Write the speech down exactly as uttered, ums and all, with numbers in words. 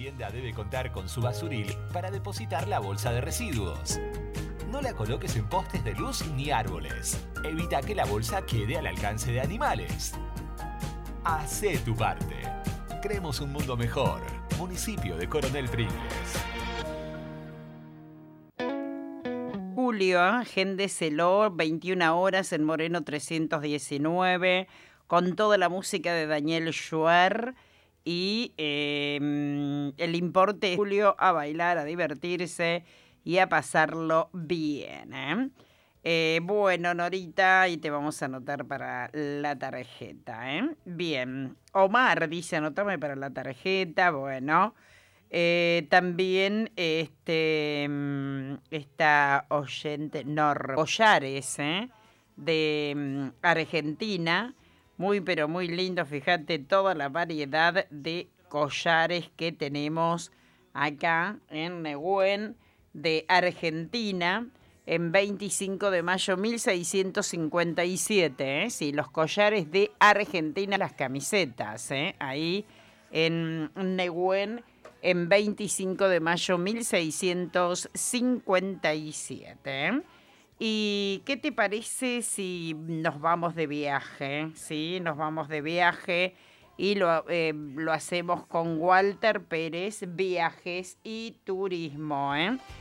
vivienda debe contar con su basuril para depositar la bolsa de residuos. No la coloques en postes de luz ni árboles. Evita que la bolsa quede al alcance de animales. Hacé tu parte. Creemos un mundo mejor. Municipio de Coronel Pringles. Julio, agéndeselo, veintiuna horas en Moreno trescientos diecinueve, con toda la música de Daniel Schuer. Y eh, el importe es Julio a bailar, a divertirse y a pasarlo bien. ¿eh? Eh, bueno, Norita, y te vamos a anotar para la tarjeta. ¿eh? Bien, Omar dice, anotame para la tarjeta, bueno. Eh, también este esta oyente Nor Collares, ¿eh? de um, Argentina, muy pero muy lindo, fíjate toda la variedad de collares que tenemos acá en Nehuen de Argentina, en veinticinco de mayo mil seiscientos cincuenta y siete, ¿eh? Sí, los collares de Argentina, las camisetas, ¿eh? ahí en Nehuen, en veinticinco de mayo mil seiscientos cincuenta y siete. ¿Y qué te parece si nos vamos de viaje? ¿Sí? Nos vamos de viaje y lo, eh, lo hacemos con Walter Pérez, Viajes y Turismo, ¿eh?